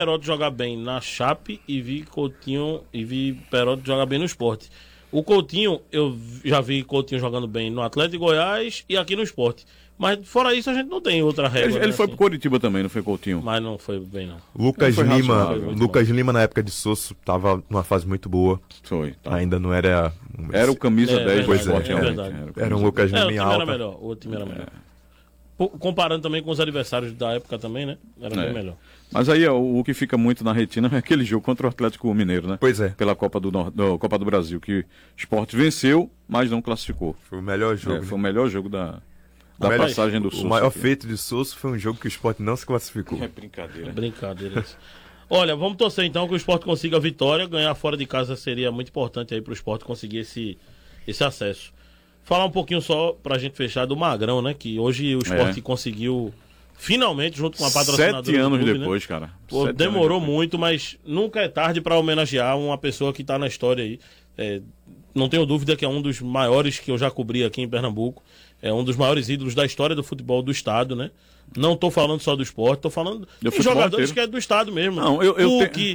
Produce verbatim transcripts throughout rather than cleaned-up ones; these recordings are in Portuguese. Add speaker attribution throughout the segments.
Speaker 1: Perotti jogar bem na Chape e vi Coutinho e vi Perotti jogar bem no Sport. O Coutinho, eu já vi Coutinho jogando bem no Atlético de Goiás e aqui no Sport. Mas fora isso a gente não tem outra regra.
Speaker 2: Ele, ele
Speaker 1: né,
Speaker 2: foi
Speaker 1: assim.
Speaker 2: pro Coritiba também, não foi Coutinho?
Speaker 1: Mas não foi bem não.
Speaker 3: Lucas
Speaker 2: foi
Speaker 3: Lima,
Speaker 2: razoável,
Speaker 3: Lucas Lima na época de Sosso tava numa fase muito boa.
Speaker 2: Foi. Tá.
Speaker 3: Ainda não era...
Speaker 2: Era o camisa
Speaker 1: É,
Speaker 2: dez do
Speaker 3: verdade,
Speaker 2: Sport.
Speaker 3: é,
Speaker 2: né?
Speaker 1: verdade.
Speaker 2: Era, o
Speaker 3: Era um
Speaker 2: camisa
Speaker 3: Lucas
Speaker 1: É, o
Speaker 3: Lima
Speaker 1: time
Speaker 3: em
Speaker 1: era
Speaker 3: alta.
Speaker 1: melhor. O time era melhor. Pô, comparando também com os adversários da época também, né? Era
Speaker 2: É.
Speaker 1: bem melhor.
Speaker 2: Mas aí ó, o, o que fica muito na retina é aquele jogo contra o Atlético Mineiro, né?
Speaker 3: Pois é.
Speaker 2: Pela Copa do, Nor- do, Copa do Brasil, que o Sport venceu, mas não classificou.
Speaker 3: Foi o melhor jogo.
Speaker 2: É,
Speaker 3: né?
Speaker 2: foi o melhor jogo da, da
Speaker 3: melhor-
Speaker 2: passagem do Sul.
Speaker 3: O maior feito de Sosso foi um jogo que o Sport não se classificou.
Speaker 2: É brincadeira.
Speaker 1: Brincadeira isso. Olha, vamos torcer então que o Sport consiga a vitória. Ganhar fora de casa seria muito importante aí pro Sport conseguir esse, esse acesso. Falar um pouquinho só pra gente fechar do Magrão, né? Que hoje o Sport
Speaker 2: É.
Speaker 1: conseguiu, finalmente, junto com a patrocinadora
Speaker 2: Sete anos
Speaker 1: do clube,
Speaker 2: depois,
Speaker 1: né?
Speaker 2: cara.
Speaker 1: Pô,
Speaker 2: Sete
Speaker 1: demorou
Speaker 2: anos depois.
Speaker 1: muito, mas nunca é tarde pra homenagear uma pessoa que tá na história aí. É, não tenho dúvida que é um dos maiores que eu já cobri aqui em Pernambuco. É um dos maiores ídolos da história do futebol do estado, né? Não tô falando só do Sport, tô falando
Speaker 2: Do
Speaker 1: de
Speaker 2: futebol
Speaker 1: jogadores
Speaker 2: inteiro.
Speaker 1: que é do estado mesmo.
Speaker 2: Não, eu- eu
Speaker 1: Hulk,
Speaker 2: tenho-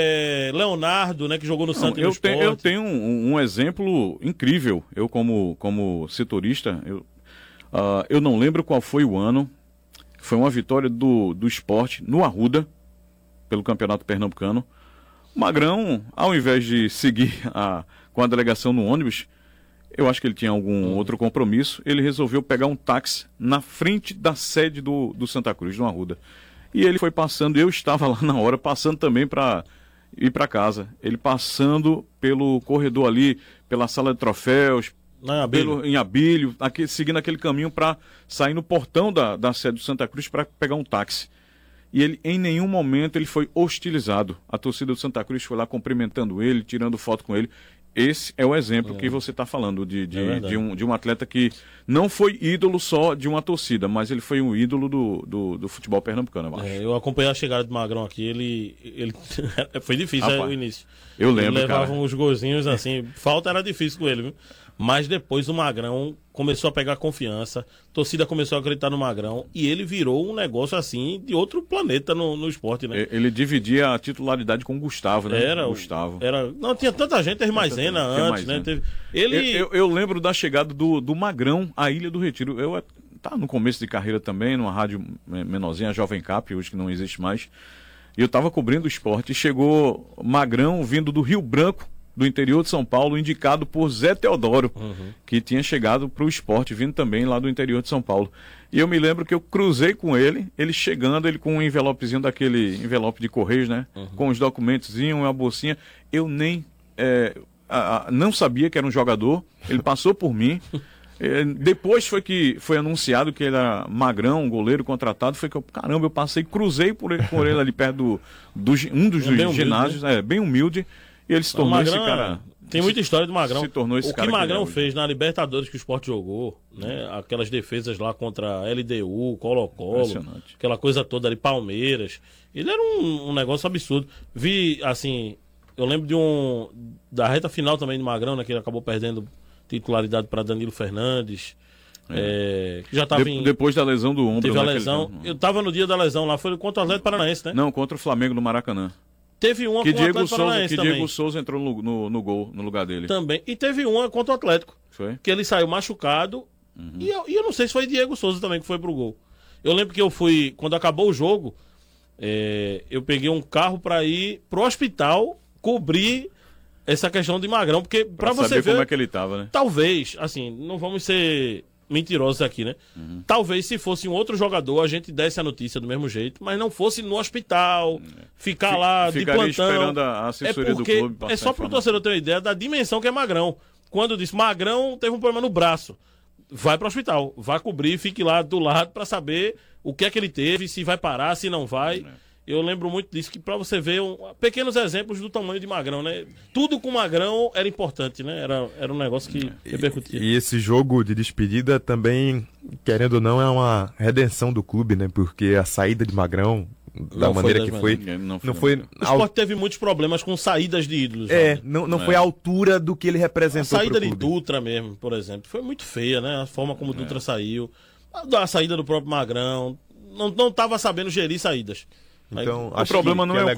Speaker 1: é, Leonardo, né, que jogou no
Speaker 2: Não,
Speaker 1: Santos e no
Speaker 2: eu,
Speaker 1: Sport.
Speaker 2: tenho, eu tenho um, um exemplo incrível. Eu, como, como setorista, eu, ah, eu não lembro qual foi o ano. Foi uma vitória do, do Sport no Arruda, pelo Campeonato Pernambucano. O Magrão, ao invés de seguir a, com a delegação no ônibus, eu acho que ele tinha algum
Speaker 1: Uhum.
Speaker 2: outro compromisso, ele resolveu pegar um táxi na frente da sede do, do Santa Cruz, no Arruda. E ele foi passando, eu estava lá na hora, passando também para ir para casa. Ele passando pelo corredor ali, pela sala de troféus,
Speaker 1: Não é, Abílio?
Speaker 2: pelo, em Abílio, aqui, seguindo aquele caminho para sair no portão da, da sede do Santa Cruz para pegar um táxi. E ele, em nenhum momento, ele foi hostilizado. A torcida do Santa Cruz foi lá cumprimentando ele, tirando foto com ele. Esse é o exemplo
Speaker 1: É.
Speaker 2: que você está falando, de, de,
Speaker 1: É verdade.
Speaker 2: de, um, de um atleta que não foi ídolo só de uma torcida, mas ele foi um ídolo do, do, do futebol pernambucano, eu acho.
Speaker 1: É, eu acompanhei a chegada do Magrão aqui, ele, ele foi difícil
Speaker 2: Rapaz,
Speaker 1: é, o início.
Speaker 2: eu lembro,
Speaker 1: Ele levava
Speaker 2: cara.
Speaker 1: uns golzinhos assim, falta era difícil com ele, viu? Mas depois o Magrão começou a pegar confiança, a torcida começou a acreditar no Magrão e ele virou um negócio assim de outro planeta no, no esporte, né?
Speaker 2: E- Ele dividia a titularidade com o Gustavo, né?
Speaker 1: Era, o-
Speaker 2: Gustavo.
Speaker 1: era, não tinha tanta gente, teve Maisena
Speaker 2: Tinha
Speaker 1: antes, né?
Speaker 2: Maisena.
Speaker 1: Teve, ele
Speaker 2: Eu, eu- eu lembro da chegada do, do Magrão à Ilha do Retiro. Eu tá no começo de carreira também, numa rádio eh, menorzinha, a Jovem Cap, hoje que não existe mais. E eu estava cobrindo o esporte e chegou Magrão vindo do Rio Branco, do interior de São Paulo, indicado por Zé Teodoro,
Speaker 1: Uhum.
Speaker 2: que tinha chegado para o esporte, vindo também lá do interior de São Paulo. E eu me lembro que eu cruzei com ele, ele chegando, ele com um envelopezinho daquele envelope de Correios, né? Com os documentozinhos, uma bolsinha. Eu nem eh, a- a- não sabia que era um jogador, ele passou por mim. Eh, depois foi que foi anunciado que ele era Magrão, um goleiro contratado. Foi que eu, caramba, eu passei, cruzei por ele, por ele ali perto do, do gi- um dos
Speaker 1: É bem humilde,
Speaker 2: ginásios, é, bem humilde. E ele se
Speaker 1: O
Speaker 2: tornou esse
Speaker 1: Magrão,
Speaker 2: cara.
Speaker 1: tem muita história do Magrão.
Speaker 2: se tornou esse
Speaker 1: o
Speaker 2: cara
Speaker 1: que
Speaker 2: que
Speaker 1: Magrão
Speaker 2: ele é hoje.
Speaker 1: fez na Libertadores que o Sport jogou, né? Aquelas defesas lá contra L D U, Colo-Colo,
Speaker 2: Impressionante.
Speaker 1: aquela coisa toda ali, Palmeiras. Ele era um, um negócio absurdo. Vi, assim, eu lembro de um da reta final também do Magrão, né? Que ele acabou perdendo titularidade para Danilo Fernandes. É, que já tava
Speaker 2: De-
Speaker 1: em.
Speaker 2: depois da lesão do ombro.
Speaker 1: Teve a
Speaker 2: naquele
Speaker 1: lesão.
Speaker 2: tempo.
Speaker 1: Eu tava no dia da lesão lá, foi contra o Atlético Paranaense, né?
Speaker 2: Não, contra o Flamengo no Maracanã.
Speaker 1: Teve uma
Speaker 2: Que
Speaker 1: com o
Speaker 2: Diego
Speaker 1: Atlético
Speaker 2: Souza,
Speaker 1: Paranaense
Speaker 2: que
Speaker 1: também.
Speaker 2: Diego Souza entrou no, no, no gol, no lugar dele.
Speaker 1: Também. E teve uma contra o Atlético.
Speaker 2: Foi?
Speaker 1: Que ele saiu machucado.
Speaker 2: Uhum.
Speaker 1: E, eu, e eu não sei se foi Diego Souza também que foi pro gol. Eu lembro que eu fui, quando acabou o jogo, é, eu peguei um carro pra ir pro hospital cobrir essa questão de Magrão, porque pra,
Speaker 2: Pra
Speaker 1: você
Speaker 2: saber
Speaker 1: ver,
Speaker 2: como é que ele tava, né?
Speaker 1: talvez, assim, não vamos ser mentirosos aqui, né?
Speaker 2: Uhum.
Speaker 1: Talvez se fosse um outro jogador, a gente desse a notícia do mesmo jeito, mas não fosse no hospital, ficar lá de
Speaker 2: Ficaria
Speaker 1: plantão.
Speaker 2: esperando a assessoria
Speaker 1: é
Speaker 2: do
Speaker 1: porque
Speaker 2: clube passar
Speaker 1: é só pro
Speaker 2: informação.
Speaker 1: torcedor ter uma ideia da dimensão que é Magrão. Quando disse Magrão teve um problema no braço, vai pro hospital, vai cobrir, fique lá do lado pra saber o que é que ele teve, se vai parar, se não vai.
Speaker 2: É.
Speaker 1: Eu lembro muito disso, que pra você ver um- pequenos exemplos do tamanho de Magrão, né? Tudo com Magrão era importante, né? Era, era um negócio que repercutia.
Speaker 3: E esse jogo de despedida também, querendo ou não, é uma redenção do clube, né? Porque a saída de Magrão, da
Speaker 1: Não foi
Speaker 3: maneira
Speaker 1: das
Speaker 3: que foi,
Speaker 2: melhores. Não foi
Speaker 3: não
Speaker 2: das
Speaker 3: foi...
Speaker 2: melhores.
Speaker 1: O Sport teve muitos problemas com saídas de ídolos.
Speaker 3: É,
Speaker 1: sabe?
Speaker 3: não, não
Speaker 2: É.
Speaker 3: foi a altura do que ele
Speaker 1: A
Speaker 3: representou
Speaker 1: saída
Speaker 3: pro
Speaker 1: de
Speaker 3: clube.
Speaker 1: Dutra mesmo, por exemplo, foi muito feia, né? A forma como o Dutra
Speaker 2: É.
Speaker 1: saiu. A, a saída do próprio Magrão. Não, não tava sabendo gerir saídas. Aí-
Speaker 3: Então,
Speaker 2: O
Speaker 3: acho
Speaker 2: problema
Speaker 3: que-
Speaker 2: não
Speaker 3: que
Speaker 2: é o
Speaker 3: legal